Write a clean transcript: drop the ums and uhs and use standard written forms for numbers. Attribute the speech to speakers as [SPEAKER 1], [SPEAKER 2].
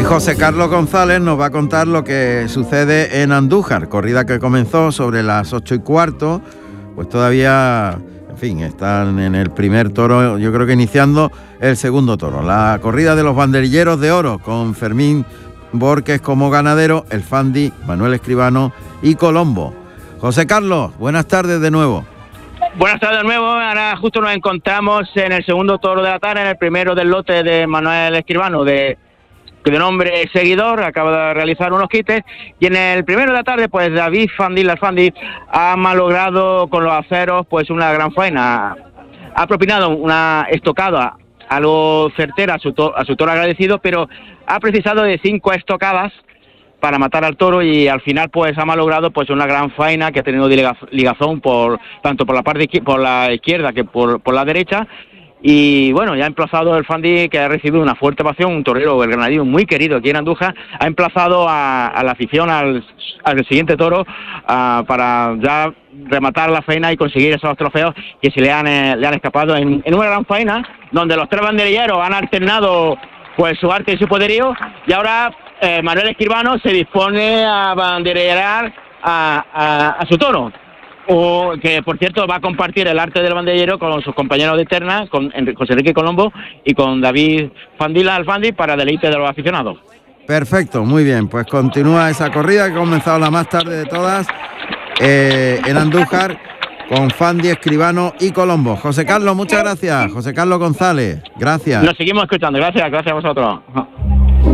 [SPEAKER 1] José Carlos González nos va a contar lo que sucede en Andújar, corrida que comenzó sobre las 8:15, pues todavía, en fin, están en el primer toro, yo creo que iniciando el segundo toro. La corrida de los banderilleros de oro, con Fermín Borques como ganadero, el Fandi, Manuel Escribano y Colombo. José Carlos, buenas tardes de nuevo.
[SPEAKER 2] Buenas tardes de nuevo. Ahora justo nos encontramos en el segundo toro de la tarde, en el primero del lote de Manuel Escribano, de nombre Seguidor, acaba de realizar unos quites, y en el primero de la tarde pues David Fandi ha malogrado con los aceros pues una gran faena, ha propinado una estocada algo certera a su toro agradecido, pero ha precisado de 5 estocadas para matar al toro, y al final pues ha malogrado pues una gran faena que ha tenido ligazón tanto por la parte por la izquierda que por la derecha. Y bueno, ya ha emplazado el Fandi, que ha recibido una fuerte ovación, un torero, el granadino, muy querido aquí en Andújar, ha emplazado a la afición al siguiente toro para ya rematar la faena y conseguir esos trofeos que se le han escapado en una gran faena, donde los 3 banderilleros han alternado pues su arte y su poderío, y ahora Manuel Escribano se dispone a banderear a su toro, que por cierto va a compartir el arte del banderillero con sus compañeros de terna, con José Enrique Colombo y con David Fandi, para deleite de los aficionados.
[SPEAKER 1] Perfecto, muy bien, pues continúa esa corrida que ha comenzado la más tarde de todas en Andújar, con Fandi, Escribano y Colombo. José Carlos, muchas gracias. José Carlos González, gracias.
[SPEAKER 2] Nos seguimos escuchando, gracias a vosotros.